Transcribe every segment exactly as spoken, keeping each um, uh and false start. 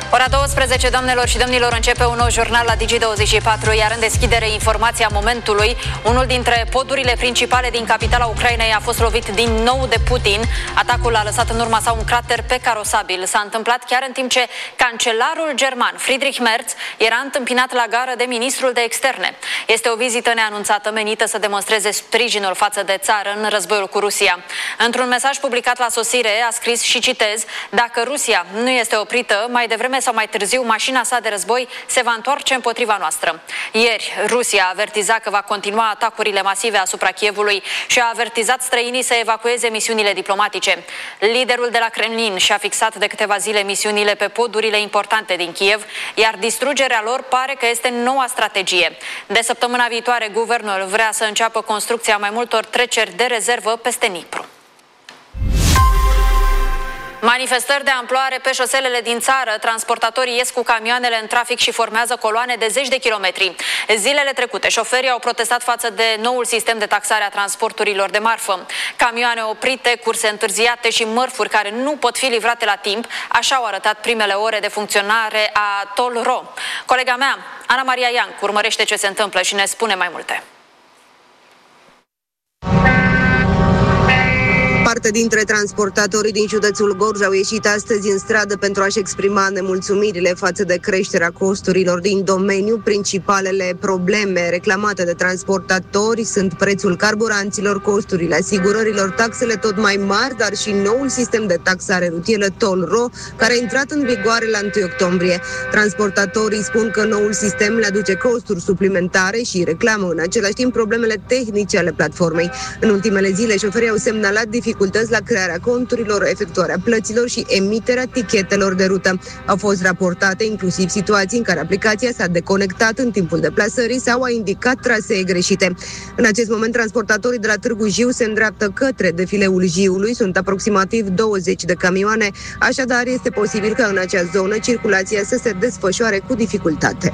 Ora douăsprezece, doamnelor și domnilor, începe un nou jurnal la Digi douăzeci și patru, iar în deschidere informația momentului. Unul dintre podurile principale din capitala Ucrainei a fost lovit din nou de Putin. Atacul a lăsat în urma sa un crater pe carosabil. S-a întâmplat chiar în timp ce cancelarul german Friedrich Merz era întâmpinat la gară de ministrul de externe. Este o vizită neanunțată menită să demonstreze sprijinul față de țară în războiul cu Rusia. Într-un mesaj publicat la sosire a scris și citez: dacă Rusia nu este oprită, mai devreme sau mai târziu mașina sa de război se va întoarce împotriva noastră. Ieri, Rusia a avertizat că va continua atacurile masive asupra Kievului și a avertizat străinii să evacueze misiunile diplomatice. Liderul de la Kremlin și-a fixat de câteva zile misiunile pe podurile importante din Kiev, iar distrugerea lor pare că este noua strategie. De săptămâna viitoare, guvernul vrea să înceapă construcția mai multor treceri de rezervă peste Dnipru. Manifestări de amploare pe șoselele din țară. Transportatorii ies cu camioanele în trafic și formează coloane de zeci de kilometri. Zilele trecute, șoferii au protestat față de noul sistem de taxare a transporturilor de marfă. Camioane oprite, curse întârziate și mărfuri care nu pot fi livrate la timp. Așa au arătat primele ore de funcționare a Toll-Ro. Colega mea, Ana Maria Ianc, urmărește ce se întâmplă și ne spune mai multe. Parte dintre transportatorii din județul Gorj au ieșit astăzi în stradă pentru a-și exprima nemulțumirile față de creșterea costurilor din domeniu. Principalele probleme reclamate de transportatori sunt prețul carburanților, costurile asigurărilor, taxele tot mai mari, dar și noul sistem de taxare rutieră Toll-Ro, care a intrat în vigoare la întâi octombrie. Transportatorii spun că noul sistem le aduce costuri suplimentare și reclamă în același timp problemele tehnice ale platformei. În ultimele zile, șoferii au semnalat dificultăți la crearea conturilor, efectuarea plăților și emiterea tichetelor de rută. Au fost raportate inclusiv situații în care aplicația s-a deconectat în timpul deplasării sau a indicat trasee greșite. În acest moment, transportatorii de la Târgu Jiu se îndreaptă către defileul Jiului. Sunt aproximativ douăzeci de camioane, așadar este posibil ca în acea zonă circulația să se desfășoare cu dificultate.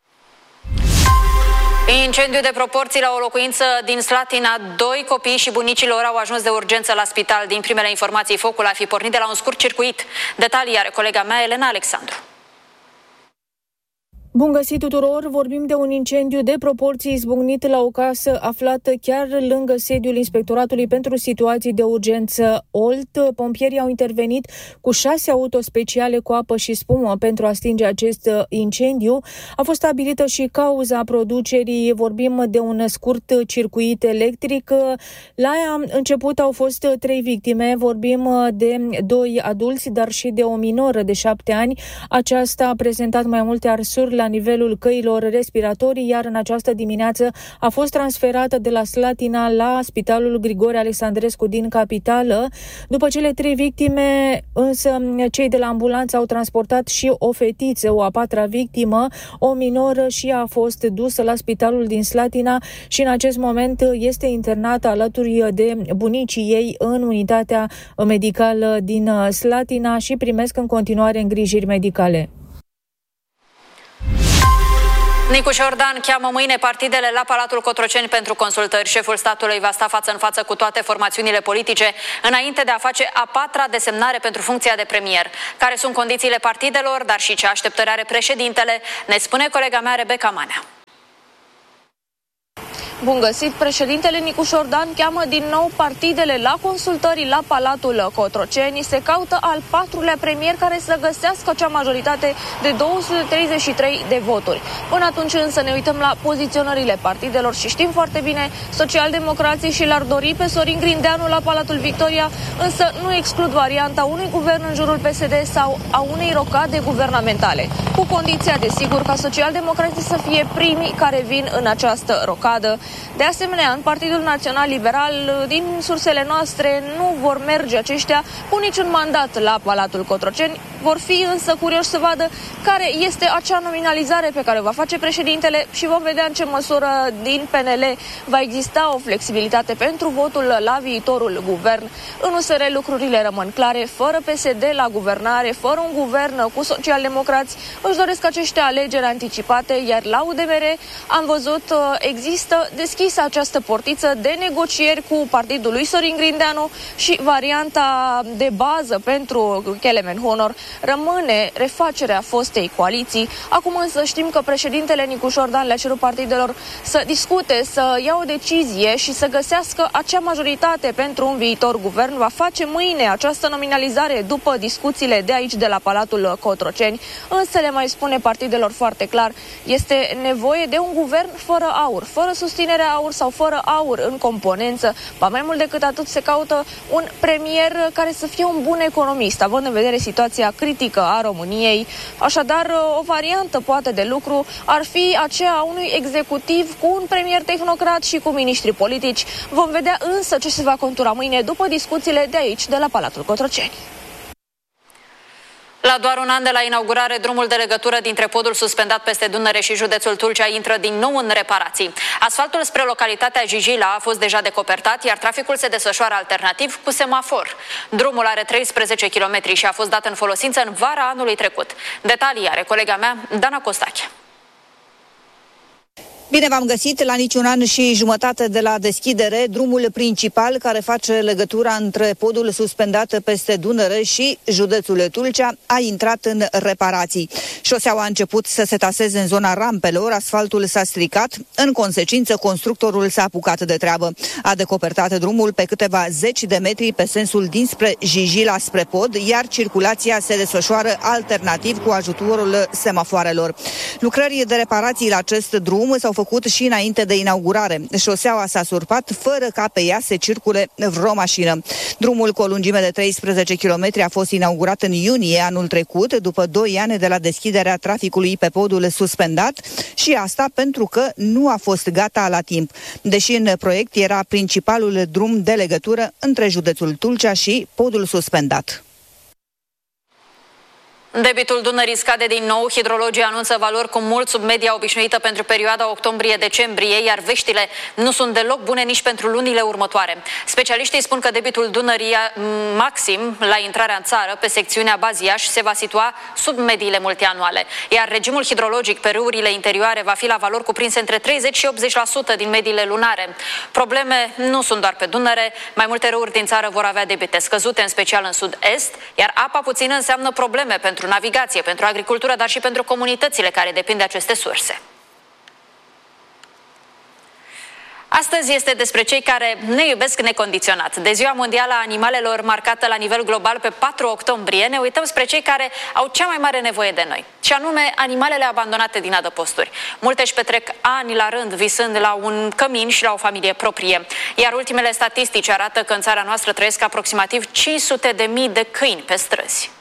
Incendiu de proporții la o locuință din Slatina. Doi copii și bunicii lor au ajuns de urgență la spital. Din primele informații, focul a fi pornit de la un scurt circuit. Detalii are colega mea, Elena Alexandru. Bun găsit tuturor! Vorbim de un incendiu de proporții izbucnit la o casă aflată chiar lângă sediul Inspectoratului pentru Situații de Urgență Olt. Pompierii au intervenit cu șase auto speciale cu apă și spumă pentru a stinge acest incendiu. A fost stabilită și cauza producerii. Vorbim de un scurt circuit electric. La început au fost trei victime. Vorbim de doi adulți, dar și de o minoră de șapte ani. Aceasta a prezentat mai multe arsuri la nivelul căilor respiratorii, iar în această dimineață a fost transferată de la Slatina la Spitalul Grigore Alexandrescu din capitală. După cele trei victime, însă, cei de la ambulanță au transportat și o fetiță, o a patra victimă, o minoră, și ea a fost dusă la Spitalul din Slatina și în acest moment este internată alături de bunicii ei în unitatea medicală din Slatina și primesc în continuare îngrijiri medicale. Nicu Șordan cheamă mâine partidele la Palatul Cotroceni pentru consultări. Șeful statului va sta față în față cu toate formațiunile politice înainte de a face a patra desemnare pentru funcția de premier. Care sunt condițiile partidelor, dar și ce așteptări are președintele, ne spune colega mea Rebecca Manea. Bun găsit! Președintele Nicu Șordan cheamă din nou partidele la consultări la Palatul Cotroceni. Se caută al patrulea premier care să găsească acea majoritate de două sute treizeci și trei de voturi. Până atunci însă ne uităm la poziționările partidelor și știm foarte bine, socialdemocrații și l-ar dori pe Sorin Grindeanu la Palatul Victoria, însă nu exclud varianta unui guvern în jurul P S D sau a unei rocade guvernamentale, cu condiția, desigur, ca socialdemocrații să fie primii care vin în această rocadă. De asemenea, în Partidul Național Liberal, din sursele noastre, nu vor merge aceștia cu niciun mandat la Palatul Cotroceni. Vor fi însă curioși să vadă care este acea nominalizare pe care o va face președintele și vom vedea în ce măsură din P N L va exista o flexibilitate pentru votul la viitorul guvern. În U S R lucrurile rămân clare, fără P S D la guvernare, fără un guvern cu socialdemocrați, își doresc aceștia alegeri anticipate, iar la U D M R am văzut există deschisă această portiță de negocieri cu partidul lui Sorin Grindeanu și varianta de bază pentru Kelemen Honor rămâne refacerea fostei coaliții. Acum însă știm că președintele Nicu Șordan le-a cerut partidelor să discute, să ia o decizie și să găsească acea majoritate pentru un viitor guvern. Va face mâine această nominalizare după discuțiile de aici, de la Palatul Cotroceni, însă le mai spune partidelor foarte clar, este nevoie de un guvern fără aur, fără susținerea aur sau fără aur în componență. Ba mai mult decât atât, se caută un premier care să fie un bun economist, având în vedere situația critică a României. Așadar, o variantă poate de lucru ar fi aceea a unui executiv cu un premier tehnocrat și cu miniștri politici. Vom vedea însă ce se va contura mâine după discuțiile de aici, de la Palatul Cotroceni. La doar un an de la inaugurare, drumul de legătură dintre podul suspendat peste Dunăre și județul Tulcea intră din nou în reparații. Asfaltul spre localitatea Jijila a fost deja decopertat, iar traficul se desfășoară alternativ cu semafor. Drumul are treisprezece kilometri și a fost dat în folosință în vara anului trecut. Detalii are colega mea, Dana Costache. Bine v-am găsit! La niciun an și jumătate de la deschidere, drumul principal care face legătura între podul suspendat peste Dunăre și județul Tulcea a intrat în reparații. Șoseaua a început să se taseze în zona rampelor, asfaltul s-a stricat, în consecință constructorul s-a apucat de treabă. A decopertat drumul pe câteva zeci de metri pe sensul dinspre Jijila spre pod, iar circulația se desfășoară alternativ cu ajutorul semafoarelor. Lucrări de reparații la acest drum s-au făcut și înainte de inaugurare. Șoseaua s-a surpat fără ca pe ea să circule vreo mașină. Drumul cu o lungime de treisprezece kilometri a fost inaugurat în iunie anul trecut, după doi ani de la deschiderea traficului pe podul suspendat, și asta pentru că nu a fost gata la timp, deși în proiect era principalul drum de legătură între județul Tulcea și podul suspendat. Debitul Dunării scade din nou, hidrologii anunță valori cu mult sub media obișnuită pentru perioada octombrie-decembrie, iar veștile nu sunt deloc bune nici pentru lunile următoare. Specialiștii spun că debitul Dunării maxim la intrarea în țară pe secțiunea Baziaș se va situa sub mediile multianuale, iar regimul hidrologic pe râurile interioare va fi la valori cuprinse între treizeci și optzeci la sută din mediile lunare. Probleme nu sunt doar pe Dunăre, mai multe râuri din țară vor avea debite scăzute, în special în sud-est, iar apa puțină înseamnă probleme pentru pentru navigație, pentru agricultură, dar și pentru comunitățile care depind de aceste surse. Astăzi este despre cei care ne iubesc necondiționat. De Ziua Mondială a Animalelor, marcată la nivel global pe patru octombrie, ne uităm spre cei care au cea mai mare nevoie de noi, și anume animalele abandonate din adăposturi. Multe își petrec ani la rând visând la un cămin și la o familie proprie. Iar ultimele statistici arată că în țara noastră trăiesc aproximativ cinci sute de mii de câini pe străzi.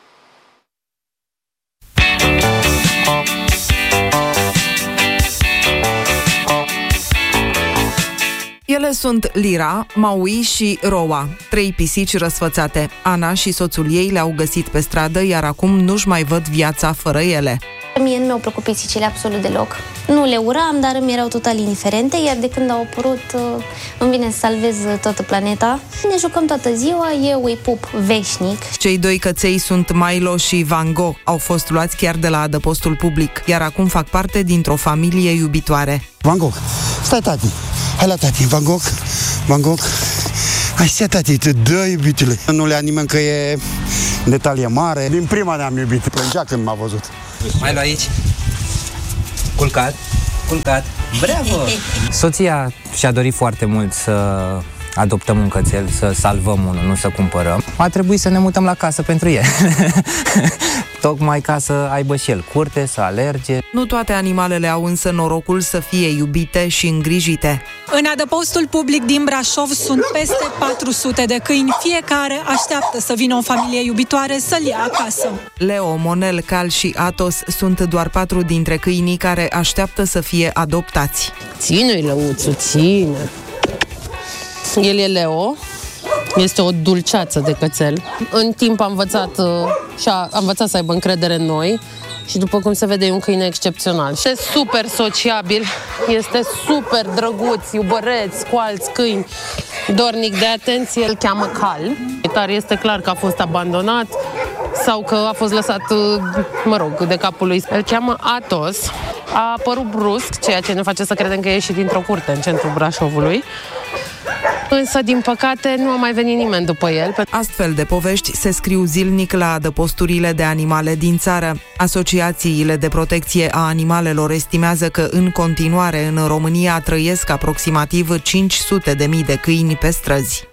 Ele sunt Lira, Maui și Roa, trei pisici răsfățate. Ana și soțul ei le-au găsit pe stradă, iar acum nu-și mai văd viața fără ele. Mie nu mi-au plăcut pisicile absolut deloc. Nu le uram, dar îmi erau total indiferente, iar de când au apărut îmi vine să salvez toată planeta. Ne jucăm toată ziua, eu îi pup veșnic. Cei doi căței sunt Milo și Van Gogh. Au fost luați chiar de la adăpostul public, iar acum fac parte dintr-o familie iubitoare. Van Gogh, stai tati, hai la tati, Van Gogh, Van Gogh. Așa, tati, te dă, iubitule. Nu le-a nimeni că e de talie mare. Din prima ne-am iubit, plângea când m-a văzut. Mai lu aici. Culcat, culcat. Bravo! Soția și-a dorit foarte mult să adoptăm un cățel, să salvăm unul, nu să cumpărăm. A trebuit să ne mutăm la casă pentru el. Tocmai ca să aibă și el curte, să alerge. Nu toate animalele au însă norocul să fie iubite și îngrijite. În adăpostul public din Brașov sunt peste patru sute de câini. Fiecare așteaptă să vină o familie iubitoare să-l ia acasă. Leo, Monel, Cal și Atos sunt doar patru dintre câinii care așteaptă să fie adoptați. Ține-i, Lăuțu, ține! El e Leo, este o dulceață de cățel. În timp a învățat, și a, a învățat să aibă încredere în noi și după cum se vede e un câine excepțional. Este super sociabil, este super drăguț, iubăreț cu alți câini, dornic de atenție. Îl cheamă Cal, dar este clar că a fost abandonat. sau că a fost lăsat, mă rog, de capul lui. Îl cheamă Atos. A apărut brusc, ceea ce ne face să credem că e ieșit dintr-o curte în centrul Brașovului. Însă, din păcate, nu a mai venit nimeni după el. Astfel de povești se scriu zilnic la adăposturile de animale din țară. Asociațiile de protecție a animalelor estimează că în continuare în România trăiesc aproximativ cinci sute de mii de câini pe străzi.